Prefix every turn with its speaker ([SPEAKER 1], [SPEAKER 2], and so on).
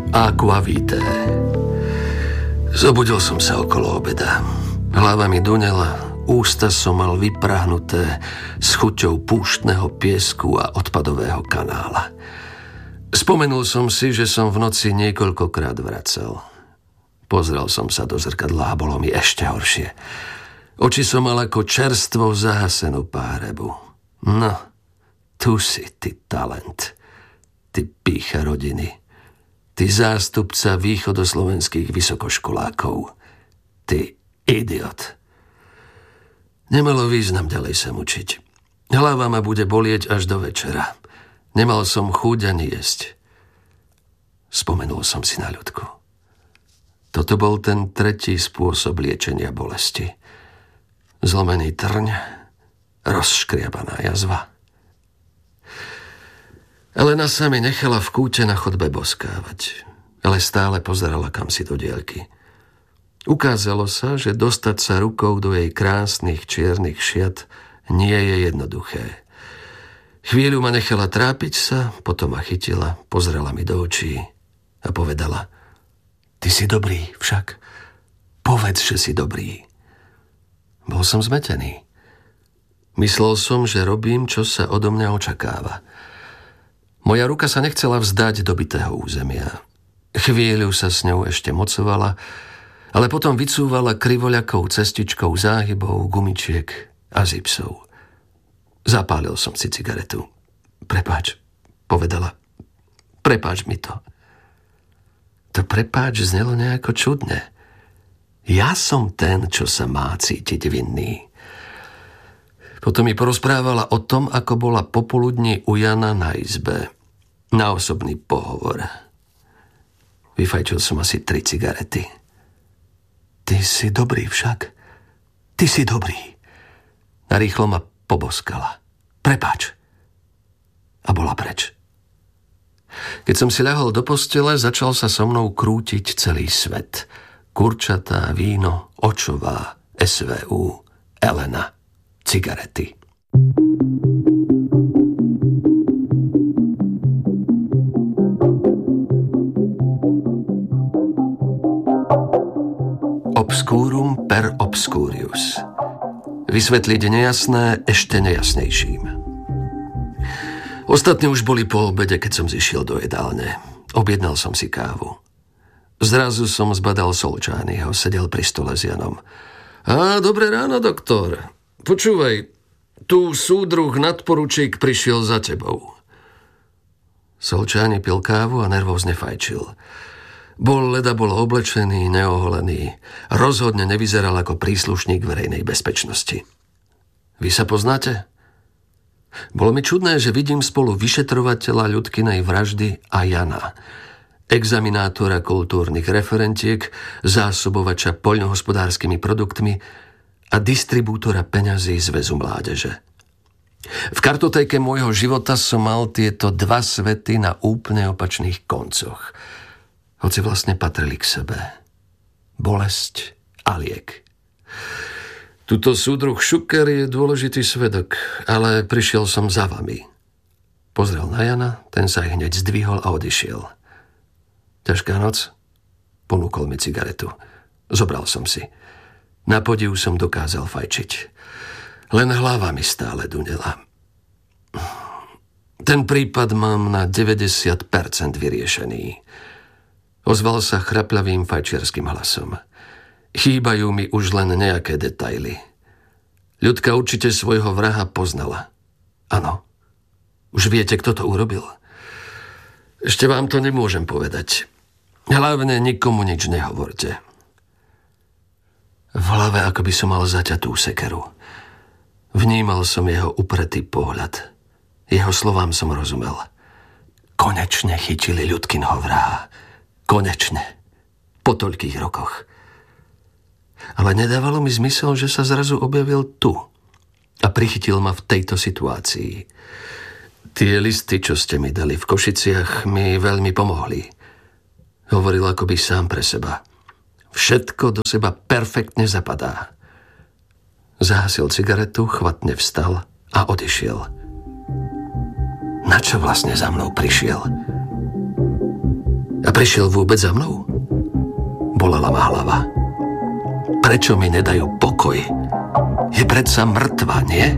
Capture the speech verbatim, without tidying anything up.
[SPEAKER 1] Aquavité. Zobudil som sa okolo obeda. Hlava mi dunela, ústa som mal vyprahnuté s chuťou púštneho piesku a odpadového kanála. Spomenul som si, že som v noci niekoľkokrát vracal. Pozrel som sa do zrkadla a bolo mi ešte horšie. Oči som mal ako čerstvo zahasenú párebu. No, tu si, ty talent. Ty pýcha rodiny. Ty zástupca východoslovenských vysokoškolákov. Ty idiot. Nemalo význam ďalej sa mučiť. Hlava ma bude bolieť až do večera. Nemal som chuť ani jesť. Spomenul som si na Ľudku. Toto bol ten tretí spôsob liečenia bolesti. Zlomený trň, rozškriabaná jazva. Elena sa mi nechala v kúte na chodbe boskávať, ale stále pozerala kamsi do diaľky. Ukázalo sa, že dostať sa rukou do jej krásnych čiernych šiat nie je jednoduché. Chvíľu ma nechala trápiť sa, potom ma chytila, pozrela mi do očí a povedala: Ty si dobrý však. Povedz, že si dobrý. Bol som zmetený. Myslel som, že robím, čo sa odo mňa očakáva. Moja ruka sa nechcela vzdať dobitého územia. Chvíľu sa s ňou ešte mocovala, ale potom vycúvala krivoľakou cestičkou záhybov, gumičiek a zipsov. Zapálil som si cigaretu. Prepáč, povedala. Prepáč mi to. To prepáč znelo nejako čudne. Ja som ten, čo sa má cítiť vinný. Potom mi porozprávala o tom, ako bola popoludní u Jana na izbe. Na osobný pohovor. Vyfajčil som asi tri cigarety. Ty si dobrý však. Ty si dobrý. Narýchlo ma poboskala. Prepáč. A bola preč. Keď som si ľahol do postele, začal sa so mnou krútiť celý svet. Kurčatá, víno, očová, es vé ú, Elena, cigarety. Obscurum per obscurius. Vysvetliť nejasné ešte nejasnejším. Ostatní už boli po obede, keď som zišiel do jedálne. Objednal som si kávu. Zrazu som zbadal Solčányho, sedel pri stole s Janom. Á, dobré ráno, doktor. Počúvaj, tu súdruh nadporučík prišiel za tebou. Solčány pil kávu a nervózne fajčil. Bol leda bol oblečený, neoholený. Rozhodne nevyzeral ako príslušník verejnej bezpečnosti. Vy sa poznáte? Bolo mi čudné, že vidím spolu vyšetrovateľa Ľudkinej vraždy a Jana, examinátora kultúrnych referentiek, zásobovača poľnohospodárskymi produktmi a distribútora peňazí Zväzu mládeže. V kartotéke môjho života som mal tieto dva svety na úplne opačných koncoch, hoci vlastne patrili k sebe. Bolesť a liek. Tuto súdruh Šuker je dôležitý svedok, ale prišiel som za vami. Pozrel na Jana, ten sa hneď zdvihol a odišiel. Ťažká noc? Ponúkol mi cigaretu. Zobral som si. Na podiv som dokázal fajčiť. Len hlava mi stále dunela. Ten prípad mám na deväťdesiat percent vyriešený. Ozval sa chrapľavým fajčiarským hlasom. Chýbajú mi už len nejaké detaily. Ľudka určite svojho vraha poznala. Áno. Už viete, kto to urobil? Ešte vám to nemôžem povedať. Hlavne nikomu nič nehovorte. V hlave ako by som mal zaťatú sekeru. Vnímal som jeho upretý pohľad. Jeho slovám som rozumel. Konečne chytili Ľudkinho vraha. Konečne. Po toľkých rokoch. Ale nedávalo mi zmysel, že sa zrazu objavil tu a prichytil ma v tejto situácii. Tie listy, čo ste mi dali v Košiciach, mi veľmi pomohli. Hovoril akoby sám pre seba. Všetko do seba perfektne zapadá. Zahasil cigaretu, chvatne vstal a odišiel. Na čo vlastne za mnou prišiel? A Prišiel vôbec za mnou? Bolela ma hlava. Prečo mi nedajú pokoj? Je predsa mŕtva, nie?